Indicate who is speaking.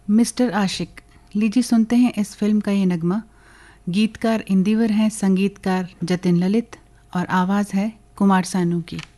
Speaker 1: Mister आशिक। लीजिए सुनते हैं इस फिल्म का ये नगमा। गीतकार इंदिवर हैं, संगीतकार जतिन ललित और आवाज़ है कुमार सानू की।